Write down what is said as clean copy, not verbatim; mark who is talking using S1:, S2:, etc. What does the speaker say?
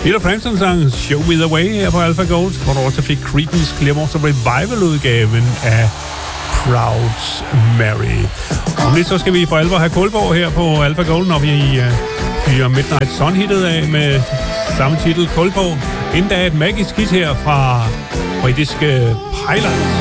S1: Peter Frampton sang Show Me The Way her på Alpha Gold, hvor du også fik Creedence Clearwater Revival-udgaven af Proud Mary. Om lidt så skal vi for alvor have Kulborg her på Alpha Gold, når vi fyrer Midnight Sun-hittet af med samme titel, Kulborg. Inden da et magisk hit her fra britiske Pilots.